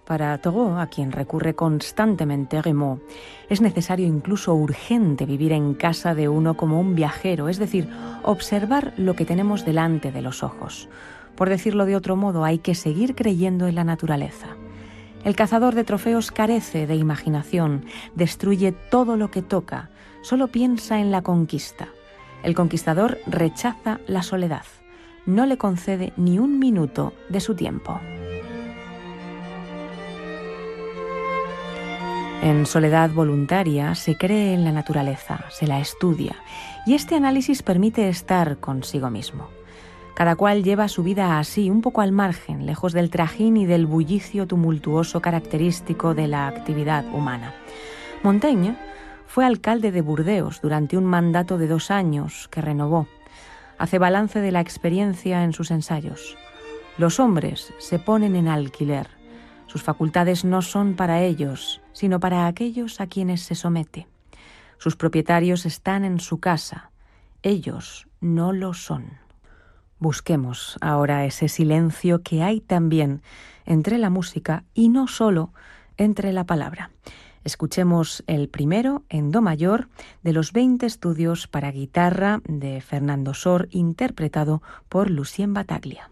Para Thoreau, a quien recurre constantemente Rameau, es necesario, incluso urgente, vivir en casa de uno como un viajero, es decir, observar lo que tenemos delante de los ojos. Por decirlo de otro modo, hay que seguir creyendo en la naturaleza. El cazador de trofeos carece de imaginación, destruye todo lo que toca, solo piensa en la conquista. El conquistador rechaza la soledad, no le concede ni un minuto de su tiempo. En soledad voluntaria se cree en la naturaleza, se la estudia, y este análisis permite estar consigo mismo. Cada cual lleva su vida así, un poco al margen, lejos del trajín y del bullicio tumultuoso característico de la actividad humana. Montaigne fue alcalde de Burdeos durante un mandato de 2 años que renovó. Hace balance de la experiencia en sus ensayos. Los hombres se ponen en alquiler. Sus facultades no son para ellos, sino para aquellos a quienes se somete. Sus propietarios están en su casa. Ellos no lo son. Busquemos ahora ese silencio que hay también entre la música y no solo entre la palabra. Escuchemos el primero en do mayor de los 20 estudios para guitarra de Fernando Sor, interpretado por Lucien Battaglia.